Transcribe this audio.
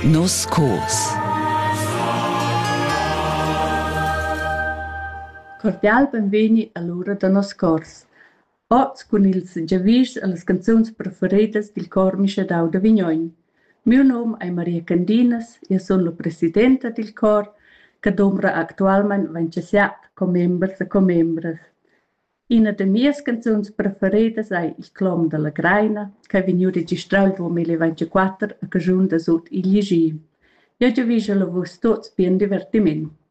Nos cos. Cordial benveni all'ora da nos cors. Oz con ils giavis e las canzuns preferidas dil cor Mischedau da Vignon. Mio nom è Maria Candinas, io sono la presidenta del cor, che domra actualment 27 commembers e commembres. Una de mias canzuns preferidas è Il clom de la graina, che è venuto registrato nel 2024 a cagiun da sot il Ligi. Io giavisce la vos tots bien divertiment.